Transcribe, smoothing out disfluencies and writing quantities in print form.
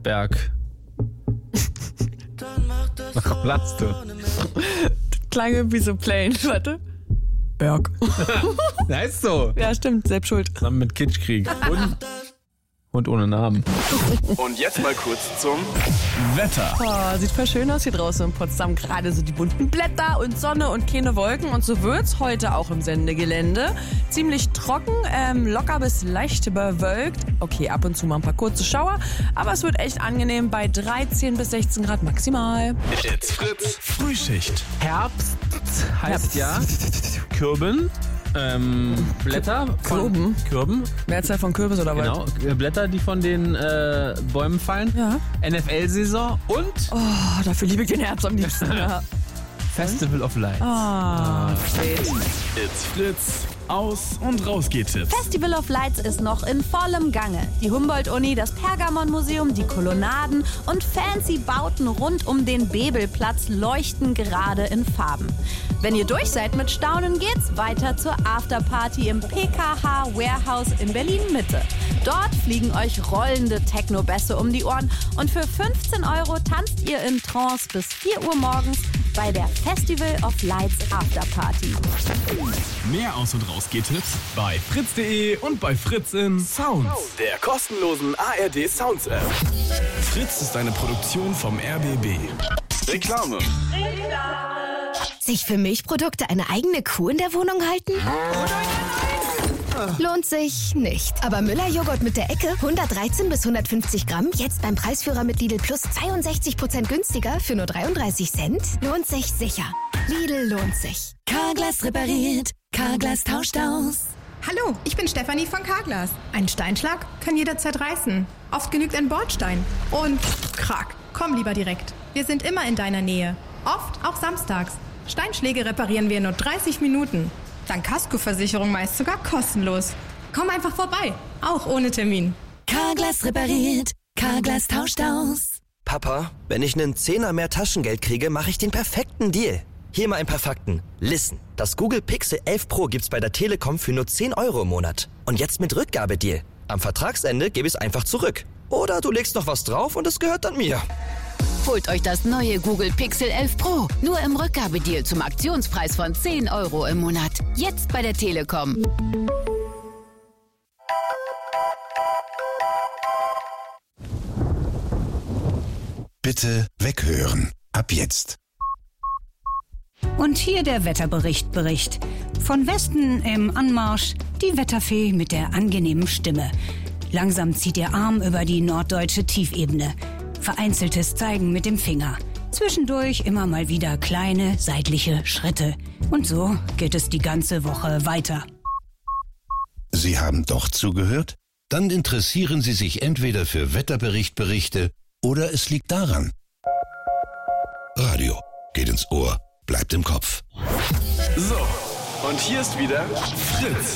Berg. Warum lachst du? Klang irgendwie so plain. Warte. Berg. Heißt so. Ja, stimmt, selbst schuld. Zusammen mit Kitschkrieg. Und ohne Namen. Und jetzt mal kurz zum Wetter. Oh, sieht voll schön aus hier draußen in Potsdam. Gerade so die bunten Blätter und Sonne und keine Wolken. Und so wird's heute auch im Sendegelände. Ziemlich trocken, locker bis leicht bewölkt. Okay, ab und zu mal ein paar kurze Schauer. Aber es wird echt angenehm bei 13 bis 16 Grad maximal. It's Fritz Frühschicht. Herbst heißt ja Kürben. Blätter von Kürben. Mehrzahl von Kürbis oder was? Genau, Blätter, die von den Bäumen fallen. Ja. NFL-Saison und Oh, dafür liebe ich den Herz am liebsten. Ja. Festival of Lights. It's Fritz. Aus- und Rausgehtipps. Festival of Lights ist noch in vollem Gange. Die Humboldt-Uni, das Pergamon-Museum, die Kolonnaden und fancy Bauten rund um den Bebelplatz leuchten gerade in Farben. Wenn ihr durch seid mit Staunen, geht's weiter zur Afterparty im PKH Warehouse in Berlin-Mitte. Dort fliegen euch rollende Techno-Bässe um die Ohren und für 15 € tanzt ihr in Trance bis 4 Uhr morgens bei der Festival of Lights Afterparty. Mehr Aus- und Rausgehtipps bei fritz.de und bei Fritz in Sounds, der kostenlosen ARD Sounds App. Fritz ist eine Produktion vom RBB. Reklame. Sich für Milchprodukte eine eigene Kuh in der Wohnung halten? Lohnt sich nicht. Aber Müller-Joghurt mit der Ecke, 113 bis 150 Gramm, jetzt beim Preisführer mit Lidl Plus 62% günstiger für nur 33 Cent? Lohnt sich sicher. Lidl lohnt sich. Carglass repariert, Carglass tauscht aus. Hallo, ich bin Stefanie von Carglass. Ein Steinschlag kann jederzeit reißen. Oft genügt ein Bordstein. Und krack, komm lieber direkt. Wir sind immer in deiner Nähe. Oft auch samstags. Steinschläge reparieren wir in nur 30 Minuten. Dank Kaskoversicherung meist sogar kostenlos. Komm einfach vorbei, auch ohne Termin. Carglass repariert, Carglass tauscht aus. Papa, wenn ich einen Zehner mehr Taschengeld kriege, mache ich den perfekten Deal. Hier mal ein paar Fakten. Listen, das Google Pixel 11 Pro gibt's bei der Telekom für nur 10 € im Monat. Und jetzt mit Rückgabedeal. Am Vertragsende gebe ich es einfach zurück. Oder du legst noch was drauf und es gehört dann mir. Holt euch das neue Google Pixel 11 Pro. Nur im Rückgabedeal zum Aktionspreis von 10 € im Monat. Jetzt bei der Telekom. Bitte weghören. Ab jetzt. Und hier der Wetterbericht. Von Westen im Anmarsch die Wetterfee mit der angenehmen Stimme. Langsam zieht ihr Arm über die norddeutsche Tiefebene. Vereinzeltes Zeigen mit dem Finger. Zwischendurch immer mal wieder kleine seitliche Schritte. Und so geht es die ganze Woche weiter. Sie haben doch zugehört? Dann interessieren Sie sich entweder für Wetterberichte oder es liegt daran. Radio geht ins Ohr, bleibt im Kopf. So, und hier ist wieder Fritz.